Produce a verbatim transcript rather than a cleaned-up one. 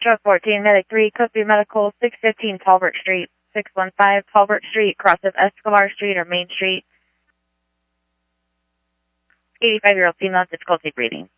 Stroke fourteen, Medic three, Cookview Medical, six fifteen Talbert Street, six one five Talbert Street, cross of Escobar Street or Main Street. eighty-five-year-old female, difficulty breathing.